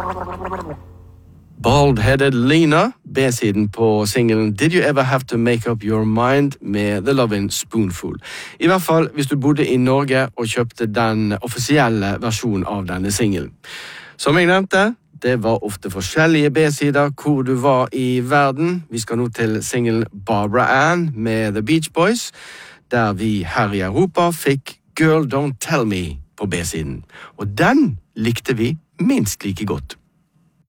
Bald-Headed Lena, B-siden på singelen Did You Ever Have to Make Up Your Mind med The Lovin' Spoonful. I hvert fall hvis du bodde i Norge og kjøpte den offisielle versjonen av denne singelen. Som jeg nevnte, det var ofte forskjellige B-sider hvor du var i verden. Vi skal nå til singelen Barbara Ann med The Beach Boys, der vi her i Europa fikk Girl Don't Tell Me på B-siden. Og den likte vi minst like godt.